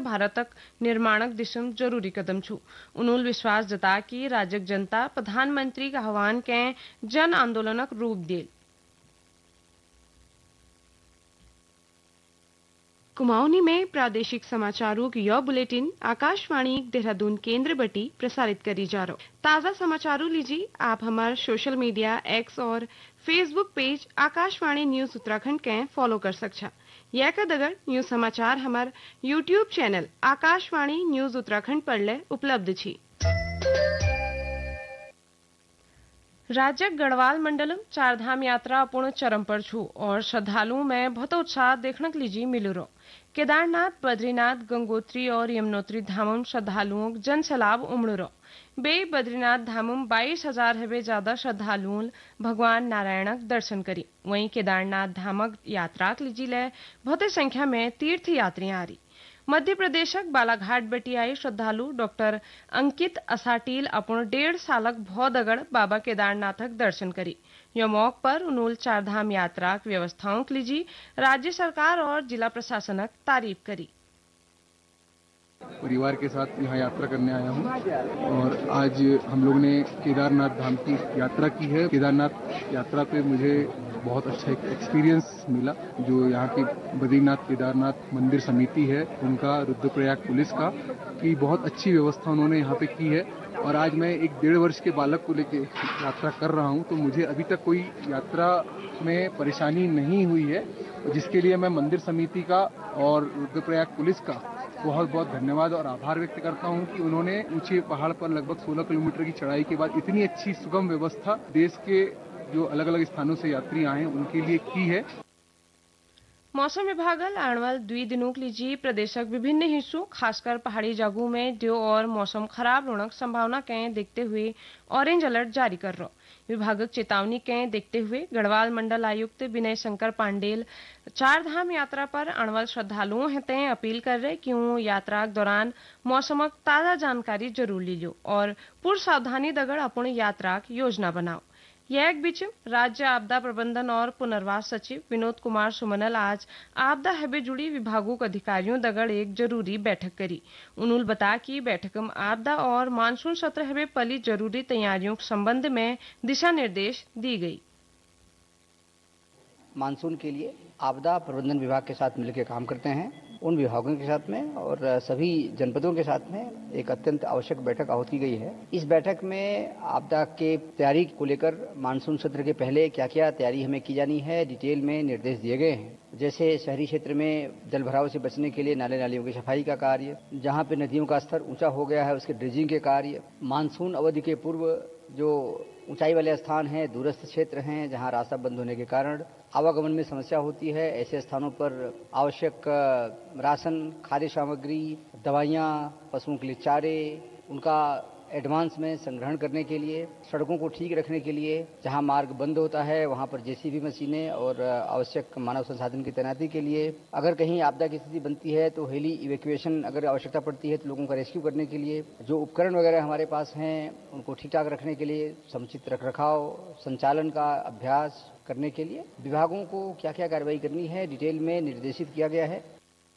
भारतक निर्माणक दिशम जरूरी कदम छु। उन्होंने विश्वास जता कि राज्यक जनता प्रधानमंत्री का आह्वान के जन आंदोलनक रूप दिल। कुमाऊनी में प्रादेशिक समाचारों की यह बुलेटिन आकाशवाणी देहरादून केंद्र बटी प्रसारित करी जा रहा। ताज़ा समाचारों लीजिए आप हमारे सोशल मीडिया एक्स और Facebook page Akashvani news Uttarakhand के फॉलो कर सकछा। यह कदगर न्यूज समाचार हमारे YouTube channel Akashvani news Uttarakhand पर ले उपलब्ध छी। राज्य गढ़वाल मंडलम चारधाम यात्रा पूर्ण चरम पर छु और श्रद्धालुओं में बहुत उत्साह देखने के लिए मिलू रो। केदारनाथ, बद्रीनाथ, गंगोत्री और यमुनोत्री धामम श्रद्धालुओं जन सैलाब उमड़ रो। बे बद्रीनाथ धामम 22,000 है ज्यादा श्रद्धालुओं भगवान नारायणक दर्शन करी। वहीं केदारनाथ धामक यात्रा लीजिए बहुत संख्या में तीर्थ यात्री आ रही। मध्य प्रदेशक बालाघाट बटी आई श्रद्धालु डॉक्टर अंकित असाटील अपन 1.5 सालक भौदगढ़ बाबा केदारनाथक दर्शन करी। यह मौक पर उन्होंने चारधाम यात्रा की व्यवस्थाओं के लिए राज्य सरकार और जिला प्रशासनक तारीफ करी। परिवार के साथ यहाँ यात्रा करने आया हूँ और आज हम लोग ने केदारनाथ धाम की यात्रा की है। केदारनाथ यात्रा पे मुझे बहुत अच्छा एक एक्सपीरियंस मिला। जो यहाँ की बद्रीनाथ केदारनाथ मंदिर समिति है उनका, रुद्रप्रयाग पुलिस का, की बहुत अच्छी व्यवस्था उन्होंने यहाँ पे की है। और आज मैं एक 1.5 वर्ष के बालक को लेके यात्रा कर रहा हूँ, तो मुझे अभी तक कोई यात्रा में परेशानी नहीं हुई है, जिसके लिए मैं मंदिर समिति का और रुद्रप्रयाग पुलिस का बहुत बहुत धन्यवाद और आभार व्यक्त करता हूं कि उन्होंने ऊंचे पहाड़ पर लगभग 16 किलोमीटर की चढ़ाई के बाद इतनी अच्छी सुगम व्यवस्था देश के जो अलग अलग स्थानों से यात्री आए हैं उनके लिए की है। मौसम विभाग आने वाले 2 दिनों के लिए प्रदेशक विभिन्न हिस्सों खासकर पहाड़ी जगहों में ड्यू और मौसम खराब होने की संभावना के देखते हुए ऑरेंज अलर्ट जारी कर रहा। विभाग चेतावनी के देखते हुए गढ़वाल मंडल आयुक्त विनय शंकर पांडेल चारधाम यात्रा पर आने वाले श्रद्धालुओं हेते अपील कर रहे कि यात्रा के दौरान मौसमक ताजा जानकारी जरूर ली लो और पूर्ण सावधानी दगड़ अपनी यात्रा की योजना बनाओ। यह एक बीच राज्य आपदा प्रबंधन और पुनर्वास सचिव विनोद कुमार सुमनल आज आपदा हबे जुड़ी विभागों के अधिकारियों दगड़ एक जरूरी बैठक करी। उन्होंने बताया कि बैठक में आपदा और मानसून सत्र हबे पली जरूरी तैयारियों के संबंध में दिशा निर्देश दी गई। मानसून के लिए आपदा प्रबंधन विभाग के साथ मिलकर काम करते हैं। उन विभागों के साथ में और सभी जनपदों के साथ में एक अत्यंत आवश्यक बैठक आहूत की गई है। इस बैठक में आपदा के तैयारी को लेकर मानसून सत्र के पहले क्या क्या तैयारी हमें की जानी है, डिटेल में निर्देश दिए गए हैं। जैसे शहरी क्षेत्र में जल भराव से बचने के लिए नाले नालियों की सफाई का कार्य, जहां पे नदियों का स्तर ऊंचा हो गया है उसके ड्रेजिंग के कार्य, मानसून अवधि के पूर्व जो ऊंचाई वाले स्थान हैं, दूरस्थ क्षेत्र हैं जहां रास्ता बंद होने के कारण आवागमन में समस्या होती है, ऐसे स्थानों पर आवश्यक राशन, खाद्य सामग्री, दवाइयाँ, पशुओं के लिए चारे, उनका एडवांस में संग्रहण करने के लिए, सड़कों को ठीक रखने के लिए, जहां मार्ग बंद होता है वहां पर जेसीबी मशीनें और आवश्यक मानव संसाधन की तैनाती के लिए, अगर कहीं आपदा की स्थिति बनती है तो हेली इवैक्यूएशन अगर आवश्यकता पड़ती है तो लोगों का रेस्क्यू करने के लिए, जो उपकरण वगैरह हमारे पास हैं उनको ठीक ठाक रखने के लिए, समुचित रखरखाव संचालन का अभ्यास करने के लिए विभागों को क्या क्या कार्रवाई करनी है डिटेल में निर्देशित किया गया है।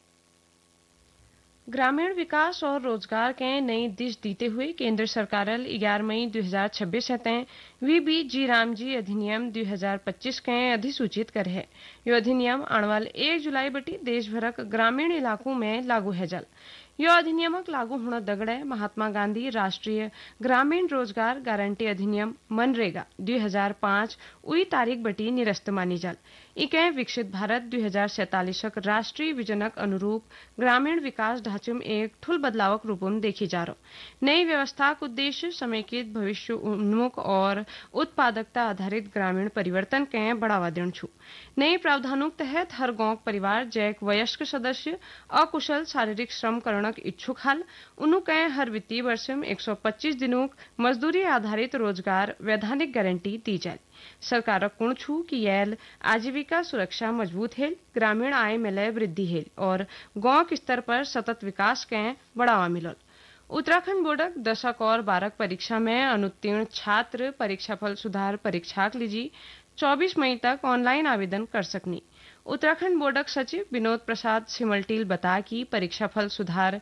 ग्रामीण विकास और रोजगार के नई दिश देते हुए केंद्र सरकार 11 मई 2026 तय VBG रामजी अधिनियम 2025 के अधिसूचित कर है। यह अधिनियम आने वाले 1 जुलाई बटी देश भरक ग्रामीण इलाकों में लागू है जल। यह अधिनियमक लागू होना दगड़े महात्मा गांधी राष्ट्रीय ग्रामीण रोजगार गारंटी अधिनियम मनरेगा 2005 उई तारीख बटी निरस्त मानी जल। इके विकसित भारत 2047 राष्ट्रीय विजनक अनुरूप ग्रामीण विकास ढांचे में एक ठुल बदलावक रूप में देखी जा रहा। नई व्यवस्था का उद्देश्य समेकित भविष्य उन्मुख और उत्पादकता आधारित ग्रामीण परिवर्तन के बढ़ावा देना छू। नए प्रावधानों के तहत हर गांव परिवार जैक वयस्क सदस्य अकुशल शारीरिक श्रम करणक इच्छुक हाल उन्हों के हर वित्तीय वर्ष में 125 दिनों मजदूरी आधारित रोजगार वैधानिक गारंटी दी जाए। सरकार कोण छू कि यह आजीविका सुरक्षा मजबूत है, ग्रामीण आय में लय वृद्धि है और गांव के स्तर पर सतत विकास के बढ़ावा मिलल। उत्तराखंड बोर्डक 10क और 12क परीक्षा में अनुत्तीर्ण छात्र परीक्षाफल सुधार परीक्षा के लिए 24 मई तक ऑनलाइन आवेदन कर सकनी। उत्तराखंड बोर्डक सचिव विनोद प्रसाद सिमल्टील बता कि परीक्षाफल सुधार